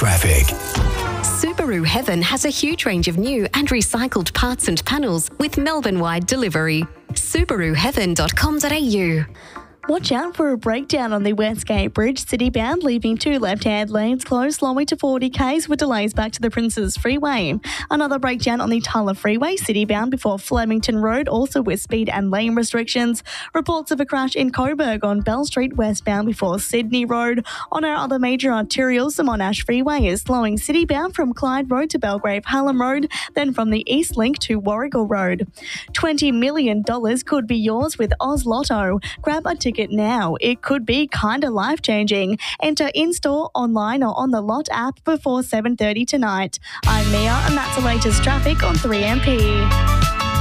traffic. Subaru Heaven has a huge range of new and recycled parts and panels with Melbourne-wide delivery. SubaruHeaven.com.au. Watch out for a breakdown on the Westgate Bridge citybound, leaving two left-hand lanes closed, slowing to 40 k's with delays back to the Princes Freeway. Another breakdown on the Tulla Freeway citybound before Flemington Road, also with speed and lane restrictions. Reports of a crash in Coburg on Bell Street westbound before Sydney Road. On our other major arterials, the Monash Freeway is slowing citybound from Clyde Road to Belgrave Hallam Road, then from the East Link to Warrigal Road. $20 million could be yours with Oz Lotto. Grab a ticket now. It could be kinda life-changing. Enter in-store, online or on the Lot app before 7:30 tonight. I'm Mia and that's the latest traffic on 3MP.